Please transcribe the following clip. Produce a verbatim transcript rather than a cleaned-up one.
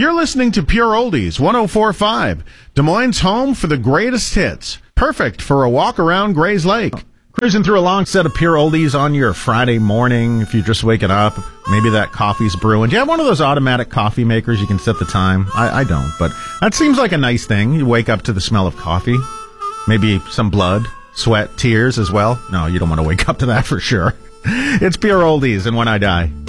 You're listening to Pure Oldies, one oh four point five, Des Moines' home for the greatest hits. Perfect for a walk around Gray's Lake. Cruising through a long set of Pure Oldies on your Friday morning, if you're just waking up, maybe that coffee's brewing. Do you have one of those automatic coffee makers you can set the time? I, I don't, but that seems like a nice thing. You wake up to the smell of coffee. Maybe some blood, sweat, tears as well. No, you don't want to wake up to that for sure. It's Pure Oldies and When I Die.